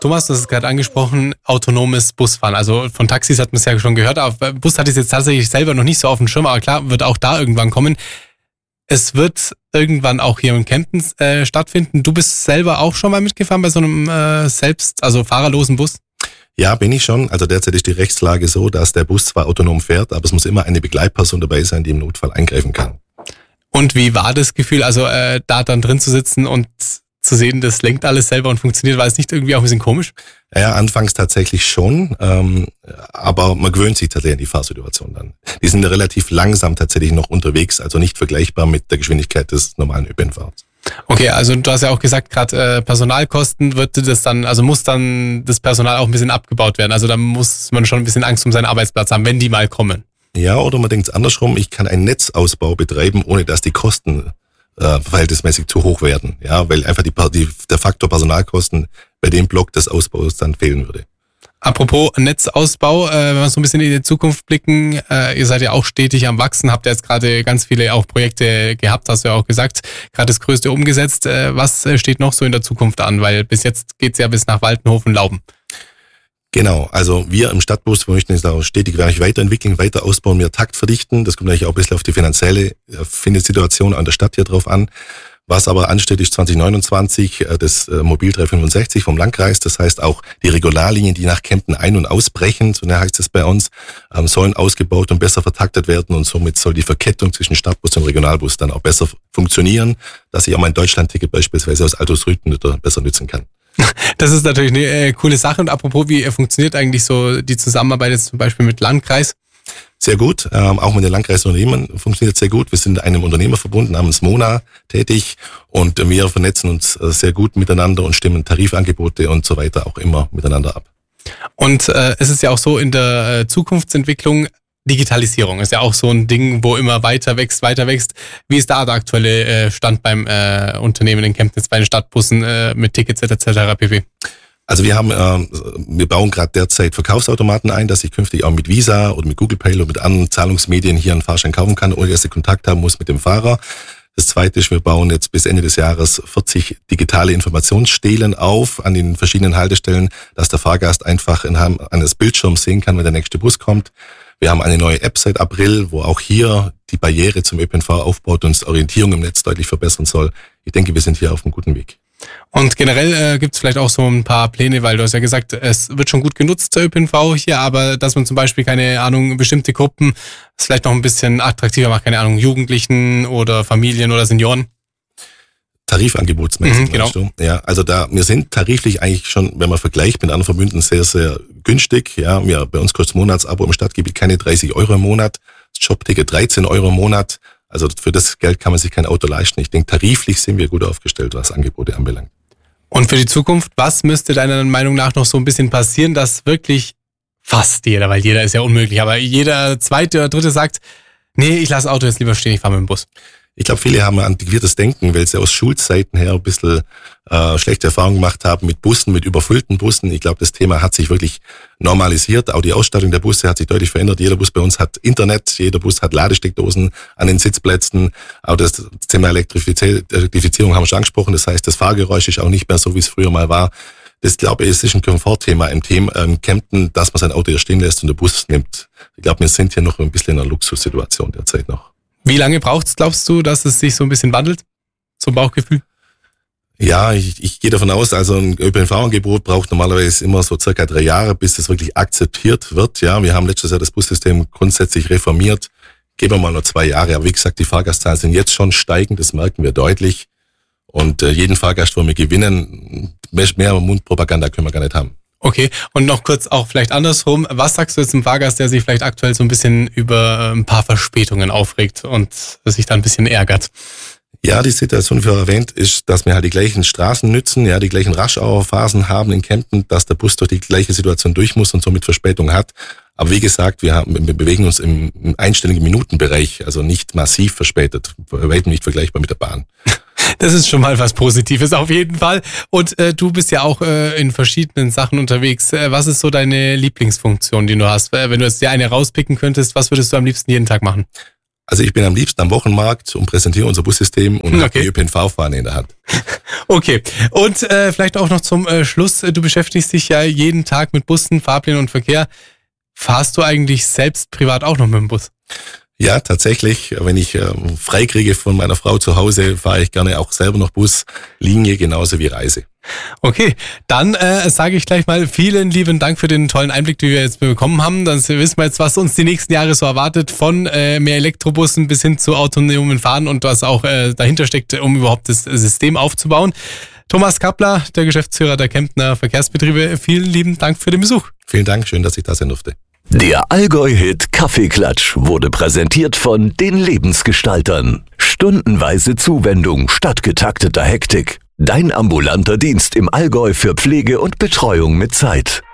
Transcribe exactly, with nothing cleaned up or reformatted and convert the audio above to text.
Thomas, du hast es gerade angesprochen, autonomes Busfahren. Also von Taxis hat man es ja schon gehört, aber Bus hatte ich jetzt tatsächlich selber noch nicht so auf dem Schirm, aber klar, wird auch da irgendwann kommen. Es wird irgendwann auch hier in Kempten äh, stattfinden. Du bist selber auch schon mal mitgefahren bei so einem äh, selbst, also fahrerlosen Bus? Ja, bin ich schon. Also derzeit ist die Rechtslage so, dass der Bus zwar autonom fährt, aber es muss immer eine Begleitperson dabei sein, die im Notfall eingreifen kann. Und wie war das Gefühl, also äh, da dann drin zu sitzen und zu sehen, das lenkt alles selber und funktioniert, war es nicht irgendwie auch ein bisschen komisch? Ja, anfangs tatsächlich schon, ähm, aber man gewöhnt sich tatsächlich an die Fahrsituation dann. Die sind relativ langsam tatsächlich noch unterwegs, also nicht vergleichbar mit der Geschwindigkeit des normalen Ö P N Vs. Okay, also du hast ja auch gesagt, gerade äh, Personalkosten wird das dann, also muss dann das Personal auch ein bisschen abgebaut werden. Also da muss man schon ein bisschen Angst um seinen Arbeitsplatz haben, wenn die mal kommen. Ja, oder man denkt es andersrum, ich kann einen Netzausbau betreiben, ohne dass die Kosten äh, verhältnismäßig zu hoch werden. Ja, weil einfach die, die, der Faktor Personalkosten bei dem Block des Ausbaus dann fehlen würde. Apropos Netzausbau, äh, wenn wir so ein bisschen in die Zukunft blicken, äh, ihr seid ja auch stetig am Wachsen, habt ja jetzt gerade ganz viele auch Projekte gehabt, hast du ja auch gesagt, gerade das Größte umgesetzt. Äh, was steht noch so in der Zukunft an? Weil bis jetzt geht's ja bis nach Waltenhofen, Lauben. Genau, also wir im Stadtbus, wir möchten uns da stetig weiterentwickeln, weiter ausbauen, mehr Takt verdichten. Das kommt natürlich auch ein bisschen auf die finanzielle äh, Situation an der Stadt hier drauf an. Was aber ansteht, ist zwanzig neunundzwanzig das Mobil dreihundertfünfundsechzig vom Landkreis. Das heißt auch die Regularlinien, die nach Kempten ein- und ausbrechen, so heißt es bei uns, sollen ausgebaut und besser vertaktet werden. Und somit soll die Verkettung zwischen Stadtbus und Regionalbus dann auch besser funktionieren, dass ich auch mein Deutschlandticket beispielsweise aus Altersrüthen besser nutzen kann. Das ist natürlich eine äh, coole Sache. Und apropos, wie funktioniert eigentlich so die Zusammenarbeit jetzt zum Beispiel mit Landkreis? Sehr gut, ähm, auch mit den Landkreisunternehmen funktioniert sehr gut. Wir sind einem Unternehmerverbund namens Mona tätig und wir vernetzen uns sehr gut miteinander und stimmen Tarifangebote und so weiter auch immer miteinander ab. Und äh, es ist ja auch so in der äh, Zukunftsentwicklung, Digitalisierung ist ja auch so ein Ding, wo immer weiter wächst, weiter wächst. Wie ist da der aktuelle äh, Stand beim äh, Unternehmen in Kempten, bei den Stadtbussen äh, mit Tickets et cetera pp.? Also wir haben, äh, wir bauen gerade derzeit Verkaufsautomaten ein, dass ich künftig auch mit Visa oder mit Google Pay oder mit anderen Zahlungsmedien hier einen Fahrschein kaufen kann, ohne dass ich Kontakt haben muss mit dem Fahrer. Das Zweite ist, wir bauen jetzt bis Ende des Jahres vierzig digitale Informationsstelen auf an den verschiedenen Haltestellen, dass der Fahrgast einfach anhand eines Bildschirms sehen kann, wenn der nächste Bus kommt. Wir haben eine neue App seit April, wo auch hier die Barriere zum Ö P N V aufbaut und Orientierung im Netz deutlich verbessern soll. Ich denke, wir sind hier auf einem guten Weg. Und generell äh, gibt es vielleicht auch so ein paar Pläne, weil du hast ja gesagt, es wird schon gut genutzt, der Ö P N V hier, aber dass man zum Beispiel, keine Ahnung, bestimmte Gruppen es vielleicht noch ein bisschen attraktiver macht, keine Ahnung, Jugendlichen oder Familien oder Senioren. Tarifangebotsmäßig, mhm, genau. Du? Ja, also da, wir sind tariflich eigentlich schon, wenn man vergleicht mit anderen Verbünden, sehr, sehr günstig. Ja, wir, bei uns kostet Monatsabo im Stadtgebiet keine dreißig Euro im Monat, das Jobticket dreizehn Euro im Monat. Also für das Geld kann man sich kein Auto leisten. Ich denke, tariflich sind wir gut aufgestellt, was Angebote anbelangt. Und für die Zukunft, was müsste deiner Meinung nach noch so ein bisschen passieren, dass wirklich fast jeder, weil jeder ist ja unmöglich, aber jeder Zweite oder Dritte sagt, nee, ich lasse Auto jetzt lieber stehen, ich fahre mit dem Bus. Ich glaube, viele haben ein antiquiertes Denken, weil sie aus Schulzeiten her ein bisschen äh, schlechte Erfahrungen gemacht haben mit Bussen, mit überfüllten Bussen. Ich glaube, das Thema hat sich wirklich normalisiert. Auch die Ausstattung der Busse hat sich deutlich verändert. Jeder Bus bei uns hat Internet, jeder Bus hat Ladesteckdosen an den Sitzplätzen. Auch das Thema Elektrifizierung haben wir schon angesprochen. Das heißt, das Fahrgeräusch ist auch nicht mehr so, wie es früher mal war. Das, glaube ich, ist ein Komfortthema im Thema ähm, Kempten, dass man sein Auto hier stehen lässt und der Bus nimmt. Ich glaube, wir sind hier noch ein bisschen in einer Luxussituation derzeit noch. Wie lange braucht es, glaubst du, dass es sich so ein bisschen wandelt? So ein Bauchgefühl? Ja, ich, ich gehe davon aus, also ein Ö P N V-Angebot braucht normalerweise immer so circa drei Jahre, bis es wirklich akzeptiert wird. Ja, wir haben letztes Jahr das Bussystem grundsätzlich reformiert. Geben wir mal noch zwei Jahre. Aber wie gesagt, die Fahrgastzahlen sind jetzt schon steigend, das merken wir deutlich. Und äh, jeden Fahrgast wollen wir gewinnen. Mehr Mundpropaganda können wir gar nicht haben. Okay, und noch kurz auch vielleicht andersrum. Was sagst du jetzt einem Fahrgast, der sich vielleicht aktuell so ein bisschen über ein paar Verspätungen aufregt und sich da ein bisschen ärgert? Ja, die Situation, wie erwähnt, ist, dass wir halt die gleichen Straßen nützen, ja, die gleichen Rush-Hour-Phasen haben in Kempten, dass der Bus durch die gleiche Situation durch muss und somit Verspätung hat. Aber wie gesagt, wir, haben, wir bewegen uns im, im einstelligen Minutenbereich, also nicht massiv verspätet, weitem nicht vergleichbar mit der Bahn. Das ist schon mal was Positives auf jeden Fall. Und äh, du bist ja auch äh, in verschiedenen Sachen unterwegs. Äh, was ist so deine Lieblingsfunktion, die du hast? Äh, wenn du jetzt dir eine rauspicken könntest, was würdest du am liebsten jeden Tag machen? Also ich bin am liebsten am Wochenmarkt und präsentiere unser Bussystem und Okay. habe die Ö P N V-Fahne in der Hand. Okay, und äh, vielleicht auch noch zum äh, Schluss, du beschäftigst dich ja jeden Tag mit Bussen, Fahrplänen und Verkehr. Fahrst du eigentlich selbst privat auch noch mit dem Bus? Ja, tatsächlich, wenn ich äh, frei kriege von meiner Frau zu Hause, fahre ich gerne auch selber noch Bus, Linie genauso wie Reise. Okay, dann äh, sage ich gleich mal vielen lieben Dank für den tollen Einblick, den wir jetzt bekommen haben. Dann wissen wir jetzt, was uns die nächsten Jahre so erwartet, von äh, mehr Elektrobussen bis hin zu autonomen Fahren und was auch äh, dahinter steckt, um überhaupt das System aufzubauen. Thomas Kappler, der Geschäftsführer der Kemptner Verkehrsbetriebe, vielen lieben Dank für den Besuch. Vielen Dank, schön, dass ich da sein durfte. Der Allgäu-Hit Kaffeeklatsch wurde präsentiert von den Lebensgestaltern. Stundenweise Zuwendung statt getakteter Hektik. Dein ambulanter Dienst im Allgäu für Pflege und Betreuung mit Zeit.